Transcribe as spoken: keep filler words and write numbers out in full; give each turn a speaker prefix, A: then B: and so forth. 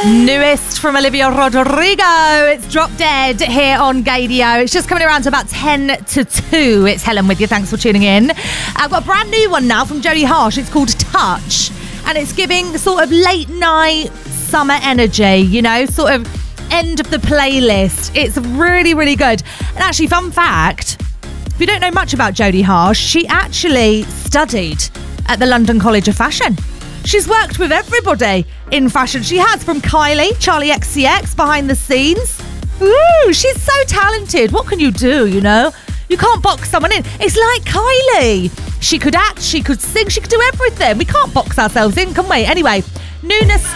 A: Newest from Olivia Rodrigo. It's Drop Dead here on Gaydio. It's just coming around to about ten to two. It's Helen with you. Thanks for tuning in. I've got a brand new one now from Jodie Harsh. It's called Touch. And it's giving sort of late night summer energy, you know, sort of end of the playlist. It's really, really good. And actually, fun fact, if you don't know much about Jodie Harsh, she actually studied at the London College of Fashion. She's worked with everybody in fashion. She has, from Kylie, Charlie X C X, behind the scenes. Ooh, she's so talented. What can you do, you know? You can't box someone in. It's like Kylie. She could act, she could sing, she could do everything. We can't box ourselves in, can we? Anyway, newness